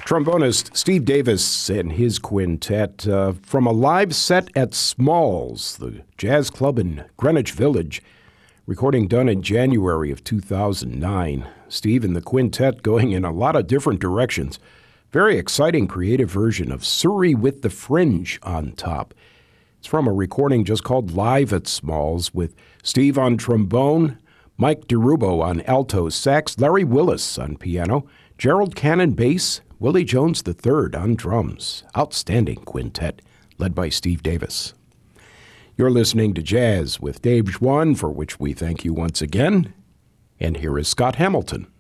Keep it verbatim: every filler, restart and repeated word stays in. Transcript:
Trombonist Steve Davis and his quintet uh, from a live set at Smalls, the jazz club in Greenwich Village, recording done in January of two thousand nine. Steve and the quintet going in a lot of different directions. Very exciting creative version of Surrey with the Fringe on top. It's from a recording just called Live at Smalls with Steve on trombone, Mike DeRubo on alto sax, Larry Willis on piano, Gerald Cannon bass, Willie Jones the third on drums. Outstanding quintet led by Steve Davis. You're listening to Jazz with Dave Schwann, for which we thank you once again. And here is Scott Hamilton.